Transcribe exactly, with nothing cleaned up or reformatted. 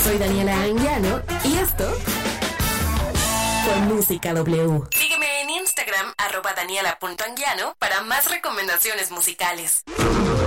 Soy Daniela Anguiano y esto fue Música W. Sígueme en Instagram, arroba daniela punto anguiano, para más recomendaciones musicales.